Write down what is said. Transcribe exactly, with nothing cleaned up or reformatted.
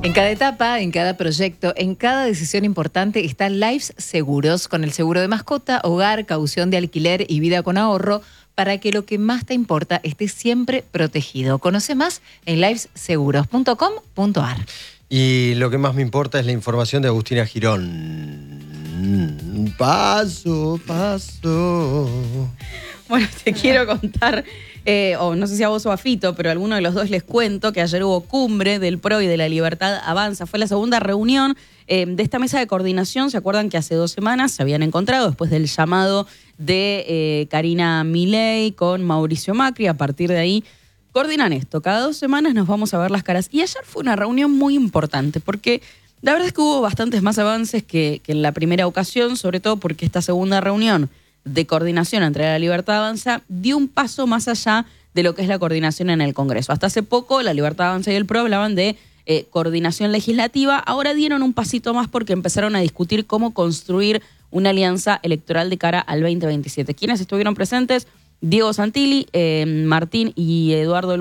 En cada etapa, en cada proyecto, en cada decisión importante está Lives Seguros, con el seguro de mascota, hogar, caución de alquiler y vida con ahorro, para que lo que más te importa esté siempre protegido. Conoce más en lives seguros punto com punto a r. Y lo que más me importa es la información de Agustina Girón. Paso, paso. Bueno, te quiero contar, eh, o no sé si a vos o a Fito, pero a alguno de los dos les cuento que ayer hubo cumbre del P R O y de la Libertad Avanza. Fue la segunda reunión eh, de esta mesa de coordinación. ¿Se acuerdan que hace dos semanas se habían encontrado después del llamado de eh, Karina Milei con Mauricio Macri? A partir de ahí coordinan esto. Cada dos semanas nos vamos a ver las caras. Y ayer fue una reunión muy importante porque la verdad es que hubo bastantes más avances que, que en la primera ocasión, sobre todo porque esta segunda reunión de coordinación entre la Libertad Avanza dio un paso más allá de lo que es la coordinación en el Congreso. Hasta hace poco la Libertad Avanza y el P R O hablaban de eh, coordinación legislativa. Ahora dieron un pasito más porque empezaron a discutir cómo construir una alianza electoral de cara al veinte veintisiete. ¿Quiénes estuvieron presentes? Diego Santilli, eh, Martín y Eduardo